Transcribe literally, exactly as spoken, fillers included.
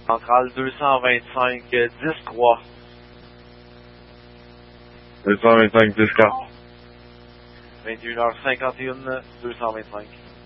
Centrale deux cent vingt-cinq, dix trois. deux cent vingt-cinq, dix quatre. vingt et une heures cinquante et un, deux cent vingt-cinq.